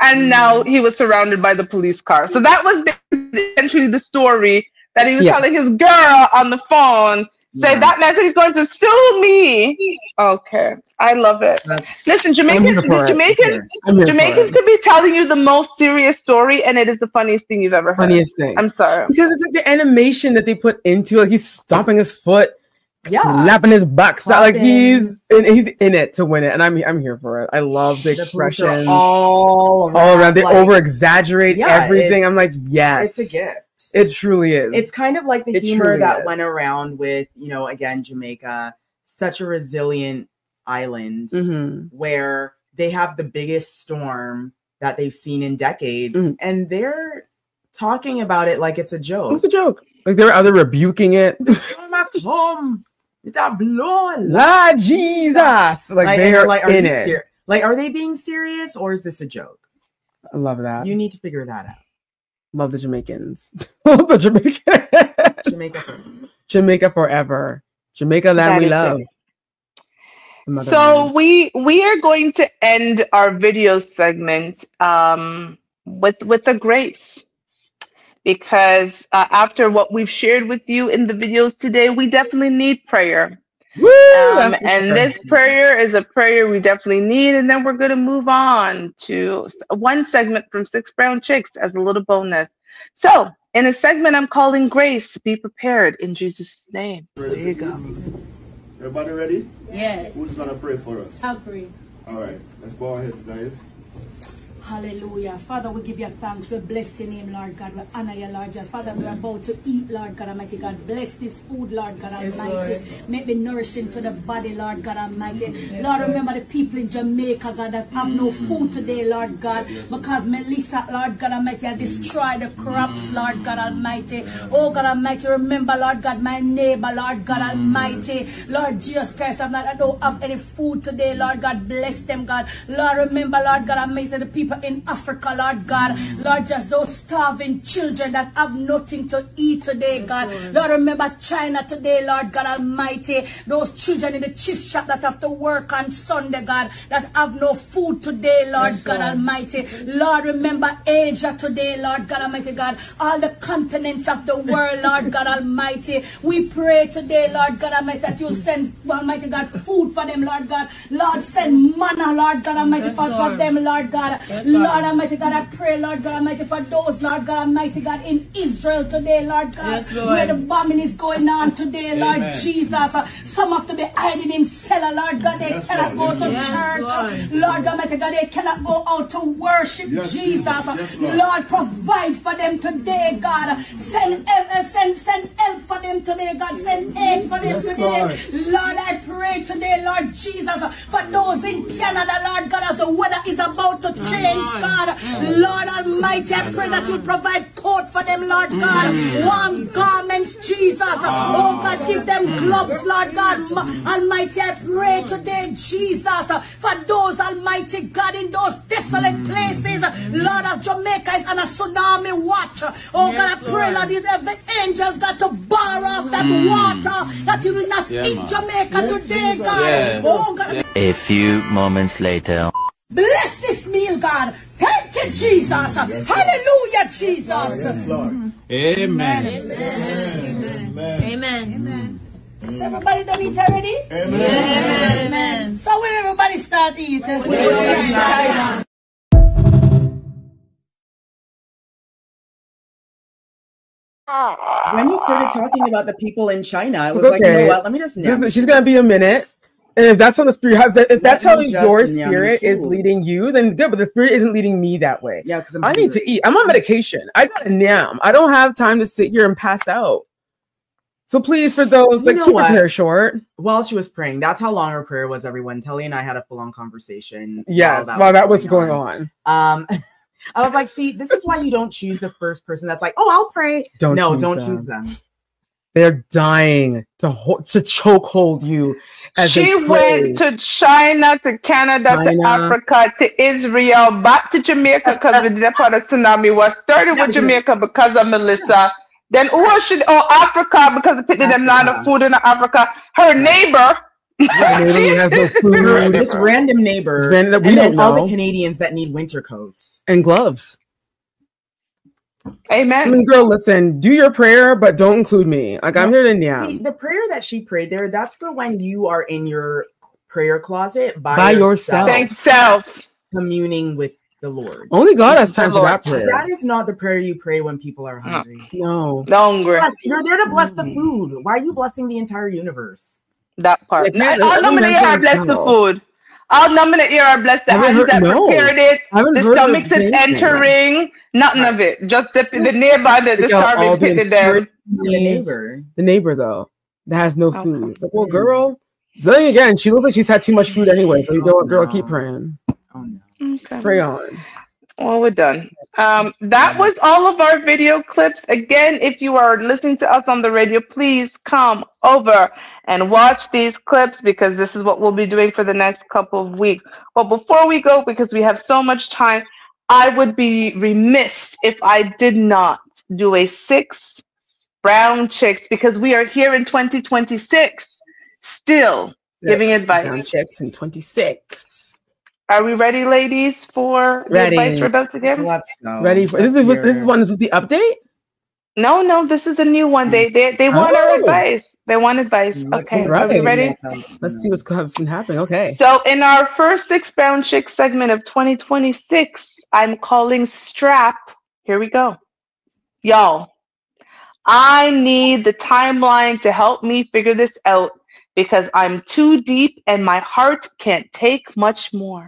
and now he was surrounded by the police car. So that was essentially the story that he was telling his girl on the phone. Say that man said he's going to sue me. Okay, I love it. Listen, Jamaicans could be telling you the most serious story, and it is the funniest thing you've ever heard. Funniest thing. I'm sorry, because it's like the animation that they put into it. He's stomping his foot, slapping his butt, like he's in it to win it, and I'm here for it. I love the expressions all around. They over exaggerate everything. I'm like, it's a gift. It truly is. It's kind of like the humor that went around with, again, Jamaica, such a resilient island where they have the biggest storm that they've seen in decades. And they're talking about it like it's a joke. It's a joke. Like they're either rebuking it. It's a blood. Ah, Jesus. Like they're in it. Like, are they being serious or is this a joke? I love that. You need to figure that out. Love the Jamaicans. Love the Jamaica forever. Jamaica land we love. So we are going to end our video segment with a grace, because after what we've shared with you in the videos today, we definitely need prayer. And this prayer is a prayer we definitely need, and then we're going to move on to one segment from Six Brown Chicks as a little bonus. So in a segment I'm calling Grace, be prepared in Jesus' name. There you go. Everybody ready? Yes. Who's going to pray for us? I'll pray. All right, let's go ahead, guys. Hallelujah. Father, we give you thanks. We bless your name, Lord God. We honor you, Lord Jesus. Father, we're about to eat, Lord God Almighty. God, bless this food, Lord God Almighty. Make it nourishing to the body, Lord God Almighty. Lord, remember the people in Jamaica, God, that have no food today, Lord God, because Melissa, Lord God Almighty, has destroyed the crops, Lord God Almighty. Oh God Almighty, remember, Lord God, my neighbor, Lord God Almighty. Lord Jesus Christ, I don't have any food today, Lord God. Bless them, God. Lord, remember, Lord God Almighty, the people in Africa, Lord God, Lord, just those starving children that have nothing to eat today, God. Lord, remember China today, Lord God Almighty, those children in the chip shop that have to work on Sunday, God, that have no food today, Lord God Almighty. Lord, remember Asia today, Lord God Almighty, God, all the continents of the world, Lord God Almighty. We pray today, Lord God Almighty, that you send, Almighty God, food for them, Lord God. Lord, send manna, Lord God Almighty, for them, Lord God. Lord Almighty God, I pray, Lord God Almighty, for those, Lord God Almighty God, in Israel today, Lord God, where the bombing is going on today, Lord Jesus. Some have to be hiding in cellar, Lord God. They cannot go to church. Lord God Almighty God, they cannot go out to worship Jesus. Lord, provide for them today, God. Send help for them today, God. Send aid for them today. Lord, I pray today, Lord Jesus, for those in Canada, Lord God, as the weather is about to change, God. Lord Almighty, I pray that you provide coat for them, Lord God. Warm garments, Jesus. Oh God, give them gloves, Lord God. Almighty, I pray today, Jesus, for those, Almighty God, in those desolate places, Lord, of Jamaica is on a tsunami watch. Oh God, I pray, Lord, that the angels got to bar off that water, that you will not hit Jamaica today, God. Oh God. A few moments later. Bless this meal, God. Thank you, Jesus. Hallelujah, Jesus. Yes, Lord. Amen. Amen. Amen. Is everybody done eat already? Amen. Amen. So when everybody start eating, when you started talking about the people in China, it was like, you know what? Let me just know. She's gonna be a minute. And if that's on the spirit, if that's how your spirit is leading you, then good. But the spirit isn't leading me that way. Yeah, because I need to eat. I'm on medication. I got a NAM. I don't have time to sit here and pass out. So please, for those, like, keep your hair short. While she was praying, that's how long her prayer was, everyone. Telly and I had a full-on conversation. Yes, while that was going on. I was like, see, this is why you don't choose the first person that's like, oh, I'll pray. Don't choose them. They're dying to chokehold you. She went to China, to Canada, to Africa, to Israel, back to Jamaica because we didn't have a tsunami. Was started with Jamaica because of Melissa. Then Africa because of picking them not enough food in Africa. Her neighbor has no food. This random neighbor, that we and don't then all know. the Canadians that need winter coats and gloves. Amen. I mean, girl, listen, do your prayer, but don't include me. Like, I'm here to See, the prayer that she prayed there, that's for when you are in your prayer closet by yourself. Thank self. Communing with the Lord. Only God has time for that prayer. That is not the prayer you pray when people are hungry. No. Hungry. You're there to bless the food. Why are you blessing the entire universe? That part. All nominate are blessed the food. All nominate here are blessed the hands that prepared it. The stomachs that's entering. Nothing of it. Just the neighbor, the starving pit them. The neighbor, though, that has no food. It's like, well, girl, then again, she looks like she's had too much food anyway. So you go, girl, keep praying. Oh, no. Okay. Pray on. Well, we're done. That was all of our video clips. Again, if you are listening to us on the radio, please come over and watch these clips because this is what we'll be doing for the next couple of weeks. But before we go, because we have so much time, I would be remiss if I did not do a 6 brown chicks because we are here in 2026 still giving advice. Brown chicks in 26. Are we ready, ladies, for the advice we're about to give? Let's go. Ready? This one is with the update? No, this is a new one. They want our advice. They want advice. Okay, are we ready? Let's see what's been happening. Okay. So in our first 6 brown chick segment of 2026, I'm calling Strap. Here we go. Y'all, I need the timeline to help me figure this out because I'm too deep and my heart can't take much more.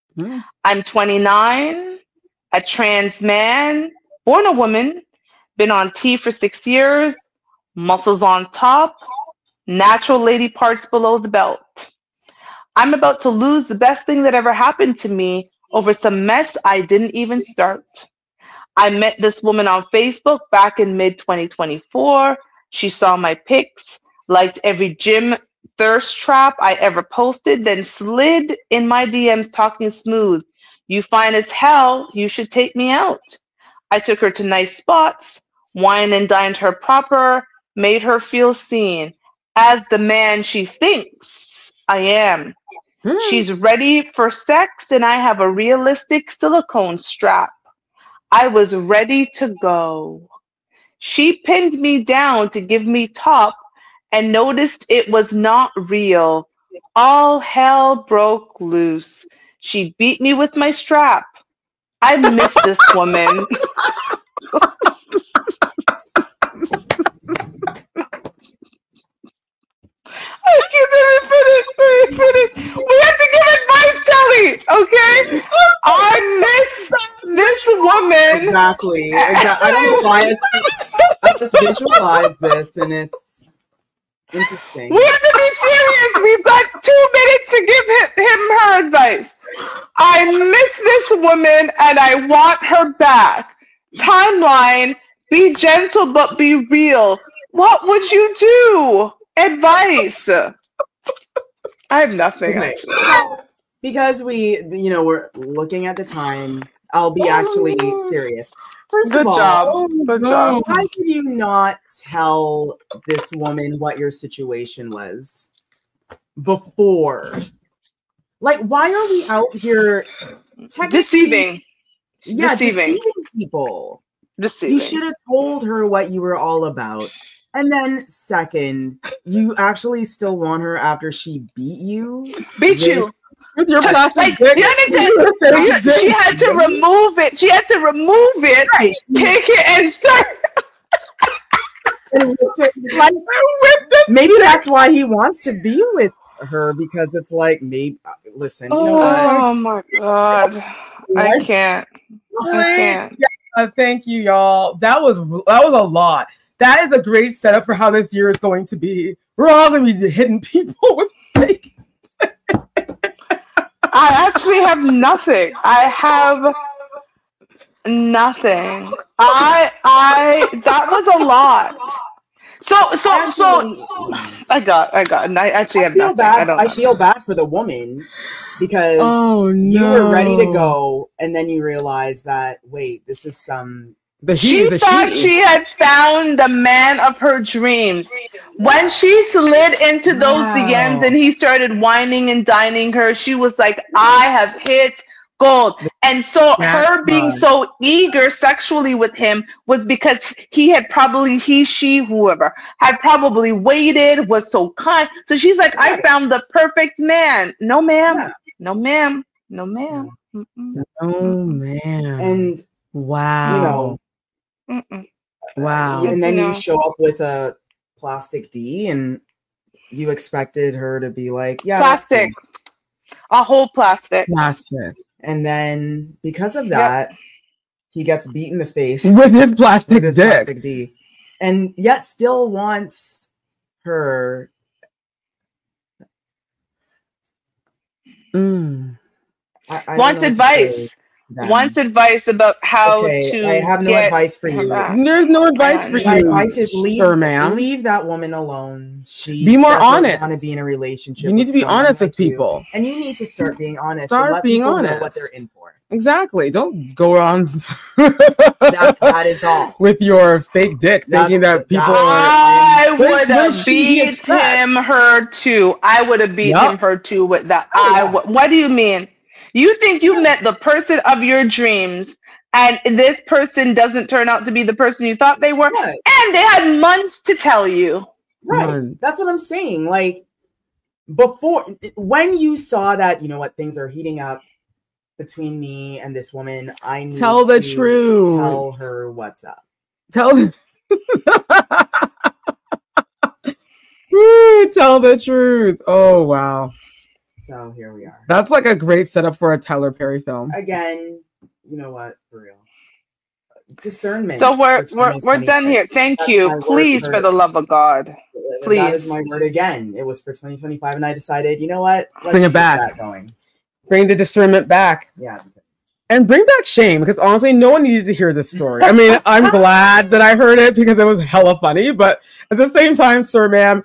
I'm 29, a trans man, born a woman, been on T for 6 years, muscles on top, natural lady parts below the belt. I'm about to lose the best thing that ever happened to me over some mess I didn't even start. I met this woman on Facebook back in mid-2024. She saw my pics, liked every gym thirst trap I ever posted, then slid in my DMs talking smooth. You fine as hell, you should take me out. I took her to nice spots, wine and dined her proper, made her feel seen as the man she thinks I am. She's ready for sex and I have a realistic silicone strap. I was ready to go. She pinned me down to give me top and noticed it was not real. All hell broke loose. She beat me with my strap. I miss this woman. Let me finish. We have to give advice, Kelly, okay? I miss this woman. Exactly. I don't know why I just visualize this and it's interesting. We have to be serious. We've got 2 minutes to give him her advice. I miss this woman and I want her back. Timeline, be gentle but be real. What would you do? Advice. I have nothing. Okay. Because we're looking at the time, I'll be actually serious. First of all, Good job. Why did you not tell this woman what your situation was before? Like, why are we out here deceiving? Yeah, deceiving people. Deceiving. You should have told her what you were all about. And then second, you actually still want her after she beat you? Beat you. With your plastic do you understand? She had to remove it. She had to remove it, right. Take it, and start. Maybe that's why he wants to be with her because it's like, maybe. Listen. Oh my God, I can't. Yeah, thank you, y'all. That was a lot. That is a great setup for how this year is going to be. We're all going to be hitting people with fake. I actually have nothing. I have nothing. That was a lot. So I got. And I actually have nothing. I feel bad for the woman because you were ready to go, and then you realize that wait, this is some She thought she had found the man of her dreams. When she slid into those DMs and he started whining and dining her, she was like, I have hit gold. And so her being so eager sexually with him was because whoever had probably waited, was so kind. So she's like, I found the perfect man. No, ma'am. Yeah. No, ma'am. No, ma'am. Oh, man. And, wow. Wow. And then you show up with a plastic D and you expected her to be like, yeah. Plastic. A whole plastic. Plastic. And then because of that, he gets beat in the face with his plastic dick. Plastic D. And yet still wants her. I wants advice. Wants advice about how to. I have no advice for you. There's no advice for you. My advice is sir, ma'am. Leave that woman alone. She be more honest. Want to be in a relationship. You need to be honest with people, and you need to start being honest. Start being honest. Know what they're in for. Exactly. Don't go on. that is all. With your fake dick, thinking that people. I would have beat him, her too. I would have beat him, her too with that. What do you mean? You think you met the person of your dreams, and this person doesn't turn out to be the person you thought they were, and they had months to tell you. Right. That's what I'm saying. Like, when you saw that, you know what, things are heating up between me and this woman, I need tell the truth. Tell her what's up. Tell the truth. Oh, wow. So here we are. That's like a great setup for a Tyler Perry film. Again, you know what? For real. Discernment. So we're done here. Thank you. Please, for the love of God. Please. That is my word again. It was for 2025, and I decided, you know what? Let's bring it back. Bring the discernment back. Yeah. And bring back shame, because honestly, no one needed to hear this story. I mean, I'm glad that I heard it because it was hella funny, but at the same time, sir, ma'am,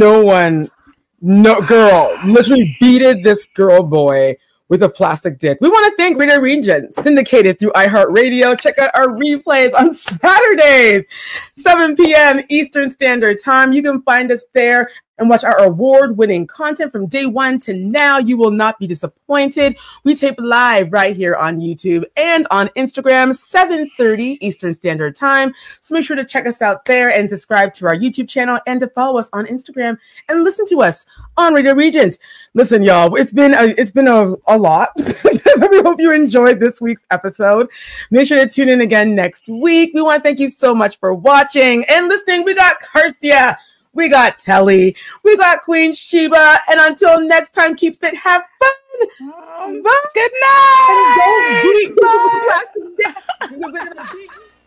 no girl literally beated this girl boy with a plastic dick. We want to thank Radio Regent, syndicated through iHeartRadio. Check out our replays on Saturdays, 7 p.m. Eastern Standard Time. You can find us there and watch our award-winning content from day one to now. You will not be disappointed. We tape live right here on YouTube and on Instagram, 7:30 Eastern Standard Time. So make sure to check us out there and subscribe to our YouTube channel and to follow us on Instagram and listen to us on Radio Regent. Listen, y'all, it's been a lot. We hope you enjoyed this week's episode. Make sure to tune in again next week. We want to thank you so much for watching and listening. We got Karthia. We got Telly. We got Queen Sheba. And until next time, keep fit, have fun. Bye. Good night. And don't beat.